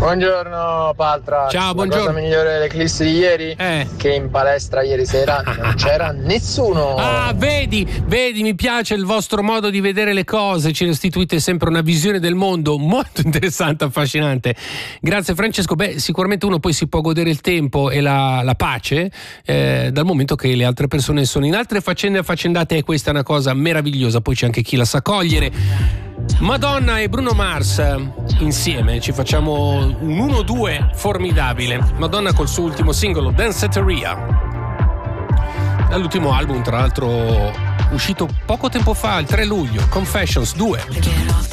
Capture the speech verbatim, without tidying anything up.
Buongiorno Paltra. Ciao, La buongiorno. cosa migliore dell'eclissi di ieri Eh. che in palestra ieri sera non c'era nessuno. Ah, vedi, vedi, mi piace il vostro modo di vedere le cose, ci restituite sempre una visione del mondo molto interessante, affascinante. Grazie Francesco. Beh, sicuramente uno poi si può godere il tempo e la, la pace eh, dal momento che le altre persone sono in altre faccende affaccendate, e questa è una cosa meravigliosa. Poi c'è anche chi la sa cogliere. Madonna e Bruno Mars insieme ci facciamo un uno due formidabile. Madonna col suo ultimo singolo Danceteria, dall'ultimo album tra l'altro uscito poco tempo fa, il tre luglio, Confessions due.